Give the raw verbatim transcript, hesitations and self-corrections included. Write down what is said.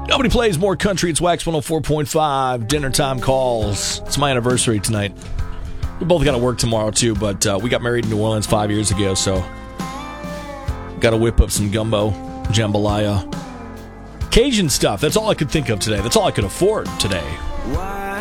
Nobody plays more country. It's Wax one oh four point five. Dinner time calls. It's my anniversary tonight. We both got to work tomorrow, too, but uh, we got married in New Orleans five years ago, so got to whip up some gumbo, jambalaya, Cajun stuff. That's all I could think of today. That's all I could afford today.